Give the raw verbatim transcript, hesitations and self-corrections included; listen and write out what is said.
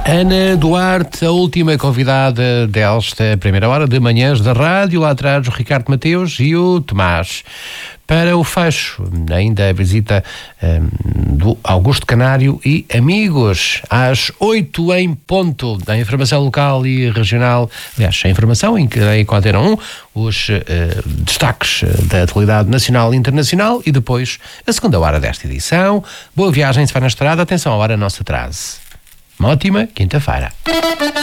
Ana Duarte, a última convidada desta primeira hora de Manhãs da Rádio. Lá atrás o Ricardo Mateus e o Tomás. Para o fecho, ainda a visita um, do Augusto Canário e amigos, às oito em ponto. A informação local e regional, aliás, a informação em que encontram os uh, destaques da atualidade nacional e internacional e depois a segunda hora desta edição. Boa viagem, se vai na estrada. Atenção à hora, não se atrase. Uma ótima quinta-feira.